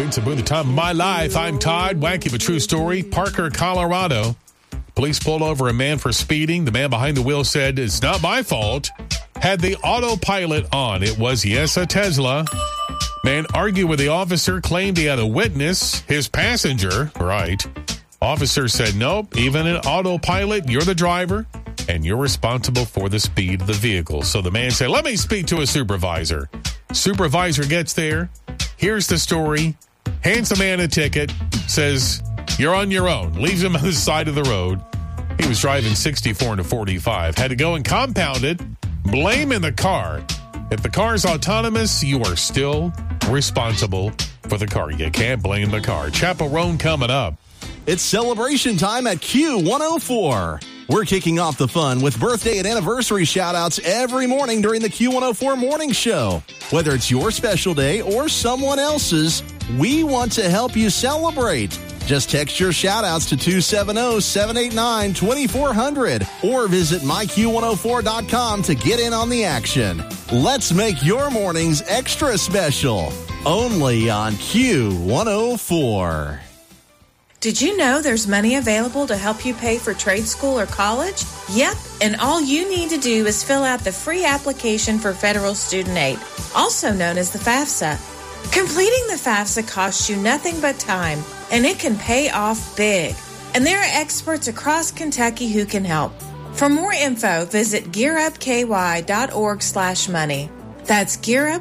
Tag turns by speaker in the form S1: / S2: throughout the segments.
S1: It's about the time of my life. I'm Todd. Wacky but true story. Parker, Colorado. Police pulled over a man for speeding. The man behind the wheel said, "It's not my fault." Had the autopilot on. It was, yes, a Tesla. Man argued with the officer, claimed he had a witness, his passenger. Right. Officer said, "Nope, even an autopilot, you're the driver, and you're responsible for the speed of the vehicle." So the man said, "Let me speak to a supervisor." Supervisor gets there, hears the story, hands the man a ticket, says, "You're on your own," leaves him on the side of the road. He was driving 64 into 45. Had to go and compound it, blaming the car. If the car's autonomous, you are still responsible for the car. You can't blame the car. Chapel Roan coming up.
S2: It's celebration time at Q104. We're kicking off the fun with birthday and anniversary shout-outs every morning during the Q104 Morning Show. Whether it's your special day or someone else's, we want to help you celebrate. Just text your shout-outs to 270-789-2400 or visit myQ104.com to get in on the action. Let's make your mornings extra special. Only on Q104.
S3: Did you know there's money available to help you pay for trade school or college? Yep, and all you need to do is fill out the free application for federal student aid, also known as the FAFSA. Completing the FAFSA costs you nothing but time, and it can pay off big. And there are experts across Kentucky who can help. For more info, visit gearupky.org/money. That's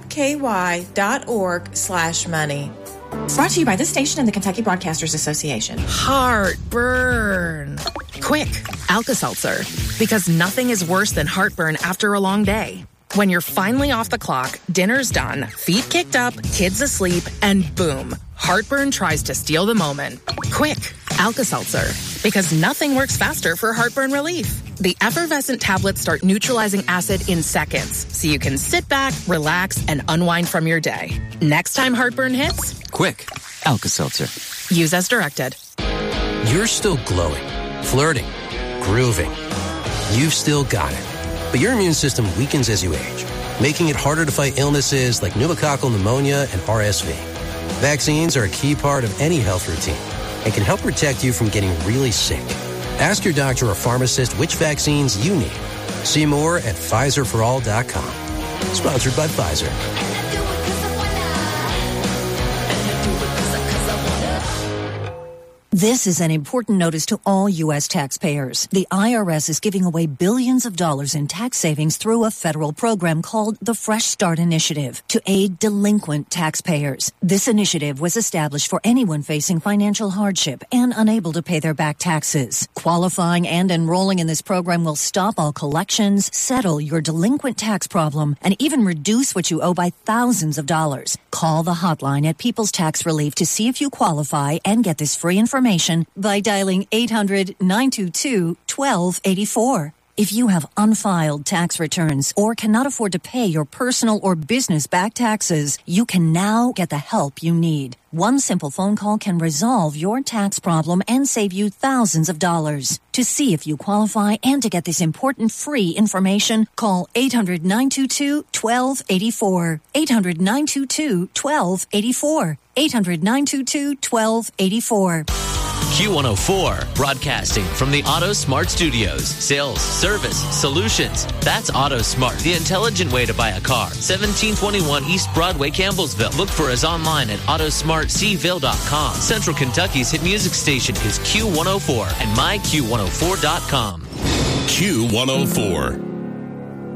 S3: gearupky.org/money.
S4: Brought to you by this station and the Kentucky Broadcasters Association.
S5: Heartburn. Quick, Alka-Seltzer. Because nothing is worse than heartburn after a long day. When you're finally off the clock, dinner's done, feet kicked up, kids asleep, and boom, heartburn tries to steal the moment. Quick, Alka-Seltzer. Because nothing works faster for heartburn relief. The effervescent tablets start neutralizing acid in seconds, so you can sit back, relax, and unwind from your day. Next time heartburn hits,
S6: quick, Alka-Seltzer.
S5: Use as directed.
S6: You're still glowing, flirting, grooving. You've still got it. But your immune system weakens as you age, making it harder to fight illnesses like pneumococcal pneumonia and RSV. Vaccines are a key part of any health routine and can help protect you from getting really sick. Ask your doctor or pharmacist which vaccines you need. See more at PfizerForAll.com. Sponsored by Pfizer.
S7: This is an important notice to all U.S. taxpayers. The IRS is giving away billions of dollars in tax savings through a federal program called the Fresh Start Initiative to aid delinquent taxpayers. This initiative was established for anyone facing financial hardship and unable to pay their back taxes. Qualifying and enrolling in this program will stop all collections, settle your delinquent tax problem, and even reduce what you owe by thousands of dollars. Call the hotline at People's Tax Relief to see if you qualify and get this free information by dialing 800-922-1284. If you have unfiled tax returns or cannot afford to pay your personal or business back taxes, you can now get the help you need. One simple phone call can resolve your tax problem and save you thousands of dollars. To see if you qualify and to get this important free information, call 800-922-1284. 800-922-1284. 800-922-1284.
S8: Q104, broadcasting from the Auto Smart Studios. Sales, service, solutions. That's Auto Smart, the intelligent way to buy a car. 1721 East Broadway, Campbellsville. Look for us online at autosmartcville.com. Central Kentucky's hit music station is Q104 and myQ104.com.
S1: Q104.